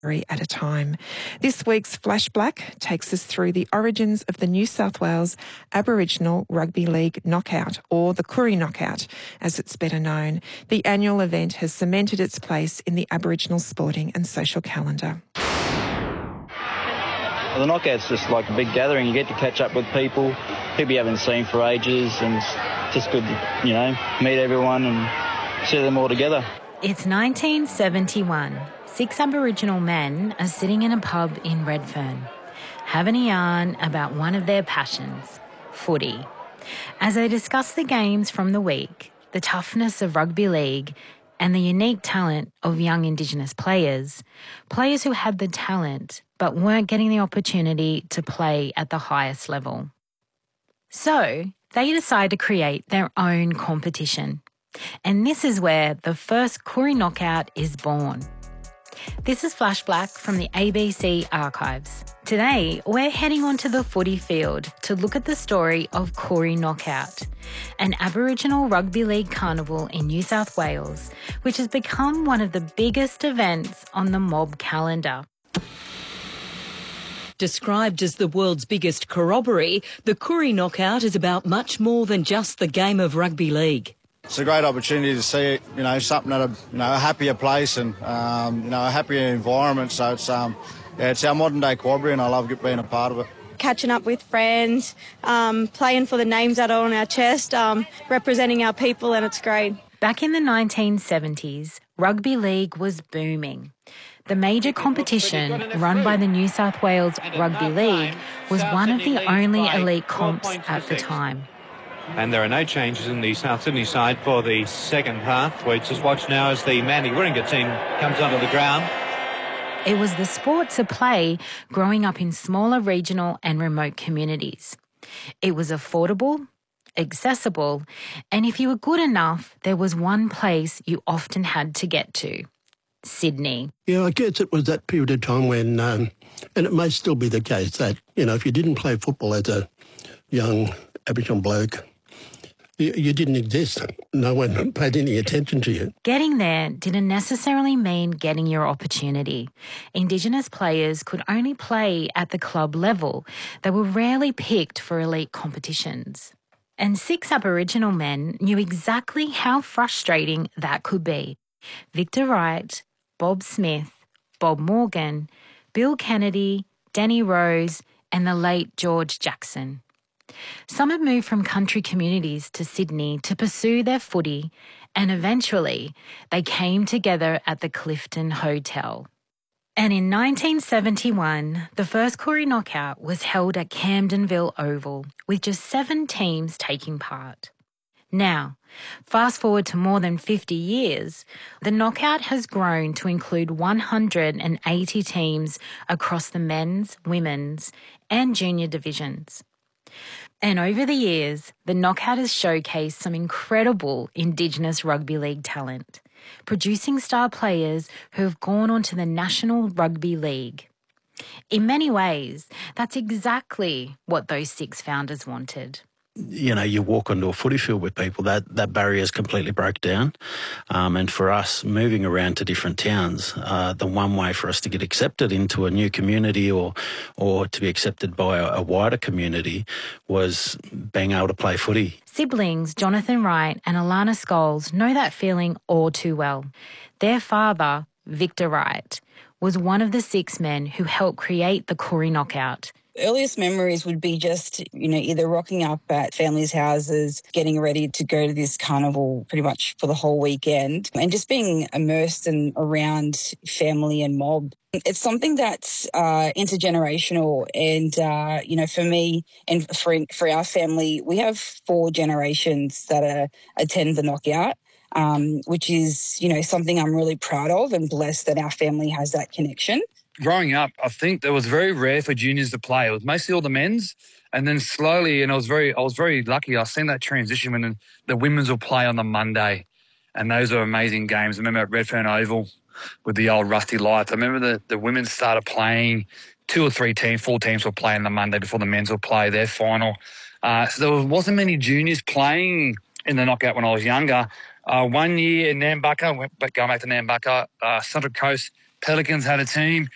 at a time. This week's Flash Black takes us through the origins of the New South Wales Aboriginal Rugby League Knockout, or the Koori Knockout, as it's better known. The annual event has cemented its place in the Aboriginal sporting and social calendar. The knockout's just like a big gathering. You get to catch up with people you haven't seen for ages, and it's just good to, meet everyone and see them all together. It's 1971. 6 Aboriginal men are sitting in a pub in Redfern, having a yarn about one of their passions, footy. As they discuss the games from the week, the toughness of rugby league and the unique talent of young Indigenous players who had the talent but weren't getting the opportunity to play at the highest level. So they decide to create their own competition. And this is where the first Koori Knockout is born. This is Flash Black from the ABC archives. Today, we're heading onto the footy field to look at the story of Koori Knockout, an Aboriginal rugby league carnival in New South Wales, which has become one of the biggest events on the mob calendar. Described as the world's biggest corroboree, the Koori Knockout is about much more than just the game of rugby league. It's a great opportunity to see, something at a happier place and, a happier environment. So it's our modern day corroboree, and I love being a part of it. Catching up with friends, playing for the names that are on our chest, representing our people, and it's great. Back in the 1970s, rugby league was booming. The major competition run by the New South Wales Rugby League was one of the only elite comps at the time. And there are no changes in the South Sydney side for the second half. We just watch now as the Manly Warringah team comes onto the ground. It was the sport to play growing up in smaller regional and remote communities. It was affordable, accessible, and if you were good enough, there was one place you often had to get to: Sydney. Yeah, I guess it was that period of time when, and it may still be the case, that, if you didn't play football as a young Aboriginal bloke, you didn't exist. No one paid any attention to you. Getting there didn't necessarily mean getting your opportunity. Indigenous players could only play at the club level. They were rarely picked for elite competitions. And 6 Aboriginal men knew exactly how frustrating that could be. Victor Wright, Bob Smith, Bob Morgan, Bill Kennedy, Danny Rose, and the late George Jackson. Some had moved from country communities to Sydney to pursue their footy, and eventually they came together at the Clifton Hotel. And in 1971, the first Koori Knockout was held at Camdenville Oval, with just 7 teams taking part. Now, fast forward to more than 50 years, the knockout has grown to include 180 teams across the men's, women's, and junior divisions. And over the years, the knockout has showcased some incredible Indigenous rugby league talent, producing star players who have gone on to the National Rugby League. In many ways, that's exactly what those 6 founders wanted. You walk onto a footy field with people, that barrier's completely broke down. And for us, moving around to different towns, the one way for us to get accepted into a new community or to be accepted by a wider community was being able to play footy. Siblings Jonathan Wright and Alana Scholes know that feeling all too well. Their father, Victor Wright, was one of the 6 men who helped create the Koori Knockout. Earliest memories would be just, either rocking up at families' houses, getting ready to go to this carnival pretty much for the whole weekend, and just being immersed and around family and mob. It's something that's intergenerational, and, for me and for our family, we have 4 generations that attend the knockout. Which is, something I'm really proud of and blessed that our family has that connection. Growing up, I think it was very rare for juniors to play. It was mostly all the men's, and then slowly, and I was very lucky. I seen that transition when the women's will play on the Monday, and those are amazing games. I remember at Redfern Oval with the old rusty lights. I remember the women started playing, 2 or 3 teams, 4 teams will play on the Monday before the men's will play their final. So there wasn't many juniors playing in the knockout when I was younger. One year in Nambucca, going back to Nambucca, Central Coast Pelicans had a team.